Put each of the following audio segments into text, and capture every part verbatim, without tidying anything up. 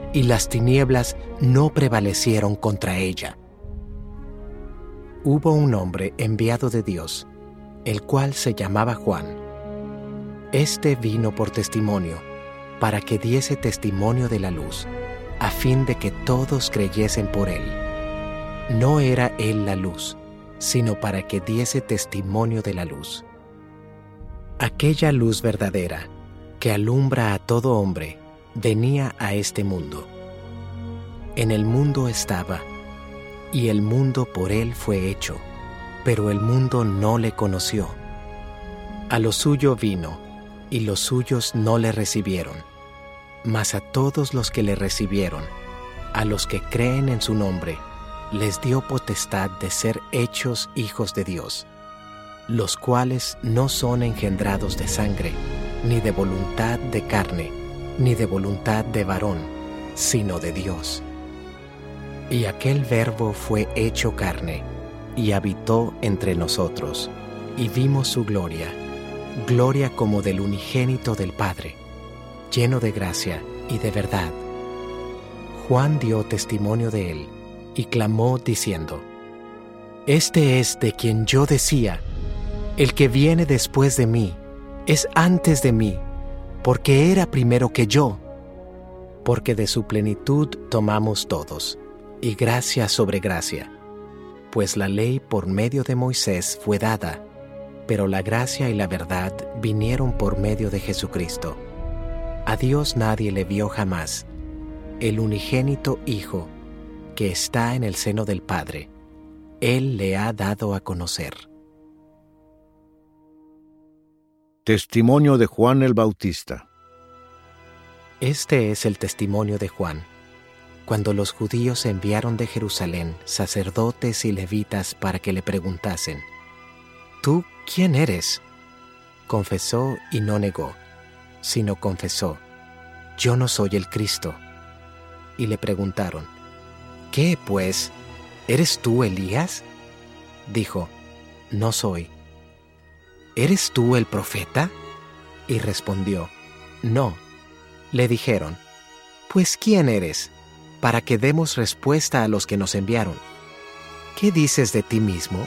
y las tinieblas no prevalecieron contra ella. Hubo un hombre enviado de Dios, el cual se llamaba Juan. Este vino por testimonio, para que diese testimonio de la luz, a fin de que todos creyesen por él. No era él la luz, sino para que diese testimonio de la luz. Aquella luz verdadera, que alumbra a todo hombre, venía a este mundo. En el mundo estaba, y el mundo por él fue hecho, pero el mundo no le conoció. A lo suyo vino, y los suyos no le recibieron. Mas a todos los que le recibieron, a los que creen en su nombre, les dio potestad de ser hechos hijos de Dios, los cuales no son engendrados de sangre, ni de voluntad de carne, ni de voluntad de varón, sino de Dios. Y aquel Verbo fue hecho carne, y habitó entre nosotros, y vimos su gloria, gloria como del unigénito del Padre, lleno de gracia y de verdad. Juan dio testimonio de él, y clamó diciendo: Este es de quien yo decía, el que viene después de mí, es antes de mí, porque era primero que yo. Porque de su plenitud tomamos todos, y gracia sobre gracia. Pues la ley por medio de Moisés fue dada, pero la gracia y la verdad vinieron por medio de Jesucristo. A Dios nadie le vio jamás. El unigénito Hijo, que está en el seno del Padre, Él le ha dado a conocer. Testimonio de Juan el Bautista. Este es el testimonio de Juan, cuando los judíos enviaron de Jerusalén sacerdotes y levitas para que le preguntasen: ¿Tú quién eres? Confesó y no negó, sino confesó: Yo no soy el Cristo. Y le preguntaron: ¿Qué, pues? ¿Eres tú Elías? Dijo: No soy. ¿Eres tú el profeta? Y respondió: No. Le dijeron: Pues ¿quién eres? Para que demos respuesta a los que nos enviaron. ¿Qué dices de ti mismo?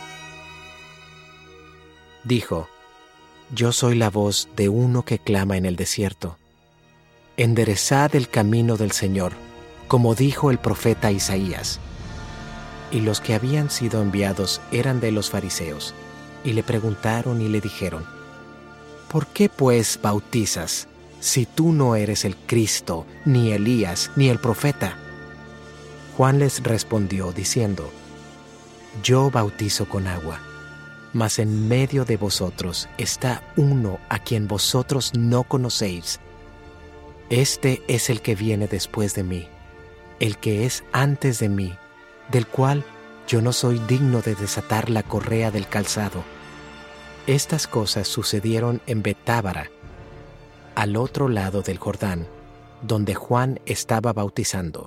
Dijo: Yo soy la voz de uno que clama en el desierto. Enderezad el camino del Señor, como dijo el profeta Isaías. Y los que habían sido enviados eran de los fariseos, y le preguntaron y le dijeron: ¿Por qué pues bautizas, si tú no eres el Cristo, ni Elías, ni el profeta? Juan les respondió diciendo: Yo bautizo con agua, mas en medio de vosotros está uno a quien vosotros no conocéis. Este es el que viene después de mí, el que es antes de mí, del cual yo no soy digno de desatar la correa del calzado. Estas cosas sucedieron en Betábara, al otro lado del Jordán, donde Juan estaba bautizando.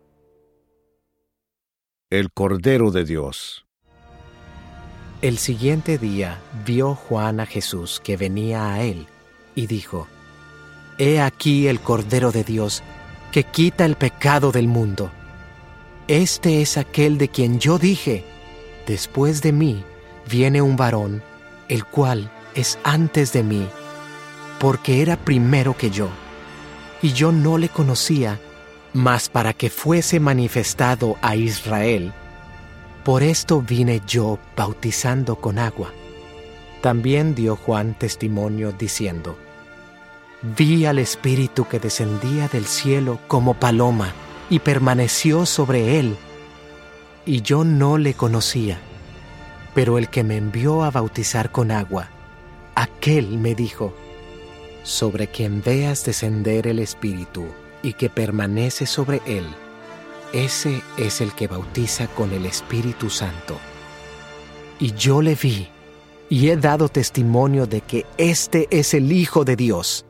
El Cordero de Dios. El siguiente día vio Juan a Jesús que venía a él, y dijo: He aquí el Cordero de Dios, que quita el pecado del mundo. Este es aquel de quien yo dije: Después de mí viene un varón, el cual es antes de mí, porque era primero que yo. Y yo no le conocía, mas para que fuese manifestado a Israel, por esto vine yo bautizando con agua. También dio Juan testimonio diciendo: Vi al Espíritu que descendía del cielo como paloma, y permaneció sobre él. Y yo no le conocía, pero el que me envió a bautizar con agua, aquel me dijo: Sobre quien veas descender el Espíritu y que permanece sobre él, ese es el que bautiza con el Espíritu Santo. Y yo le vi, y he dado testimonio de que este es el Hijo de Dios.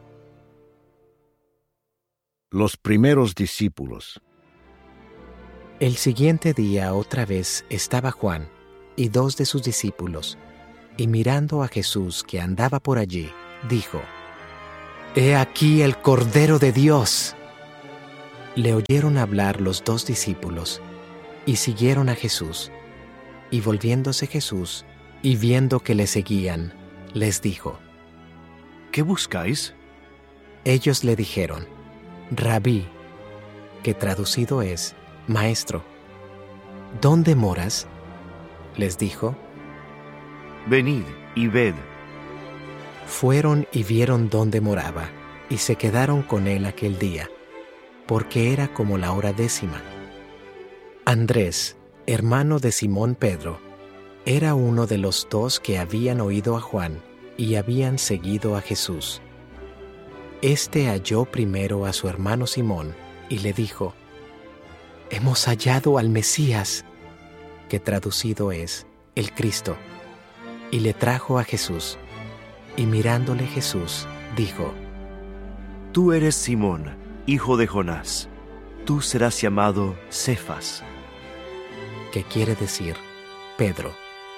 Los primeros discípulos. El siguiente día otra vez estaba Juan y dos de sus discípulos, y mirando a Jesús que andaba por allí, dijo: He aquí el Cordero de Dios. Le oyeron hablar los dos discípulos, y siguieron a Jesús. Y volviéndose Jesús, y viendo que le seguían, les dijo: ¿Qué buscáis? Ellos le dijeron: Rabí, que traducido es Maestro. ¿Dónde moras? Les dijo. Venid y ved. Fueron y vieron dónde moraba, y se quedaron con él aquel día, porque era como la hora décima. Andrés, hermano de Simón Pedro, era uno de los dos que habían oído a Juan y habían seguido a Jesús. Este halló primero a su hermano Simón y le dijo: Hemos hallado al Mesías, que traducido es el Cristo, y le trajo a Jesús. Y mirándole Jesús, dijo: Tú eres Simón, hijo de Jonás. Tú serás llamado Cefas, que quiere decir Pedro.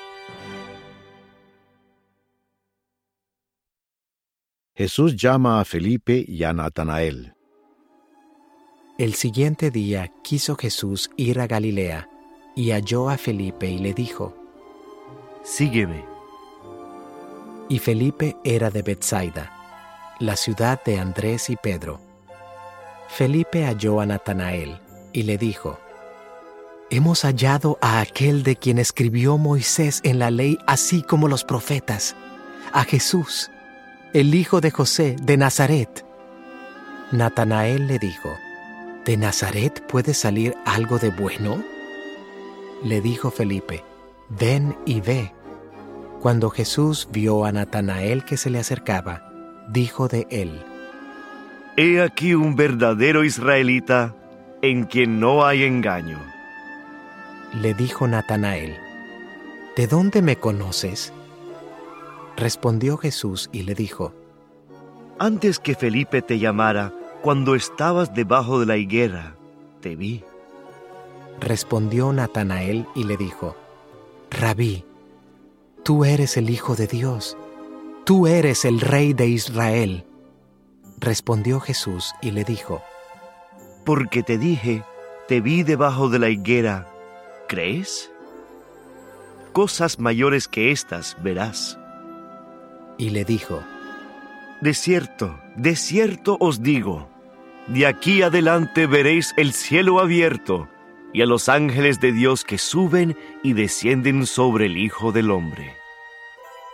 Jesús llama a Felipe y a Natanael. El siguiente día quiso Jesús ir a Galilea, y halló a Felipe y le dijo: Sígueme. Y Felipe era de Betsaida, la ciudad de Andrés y Pedro. Felipe halló a Natanael y le dijo: Hemos hallado a aquel de quien escribió Moisés en la ley, así como los profetas, a Jesús, el hijo de José de Nazaret. Natanael le dijo: ¿De Nazaret puede salir algo de bueno? Le dijo Felipe: Ven y ve. Cuando Jesús vio a Natanael que se le acercaba, dijo de él: He aquí un verdadero israelita, en quien no hay engaño. Le dijo Natanael: ¿De dónde me conoces? Respondió Jesús y le dijo: Antes que Felipe te llamara, cuando estabas debajo de la higuera, te vi. Respondió Natanael y le dijo: Rabí, tú eres el Hijo de Dios, tú eres el Rey de Israel. Respondió Jesús y le dijo: Porque te dije, te vi debajo de la higuera, ¿crees? Cosas mayores que estas verás. Y le dijo: De cierto, de cierto os digo, de aquí adelante veréis el cielo abierto y a los ángeles de Dios que suben y descienden sobre el Hijo del Hombre.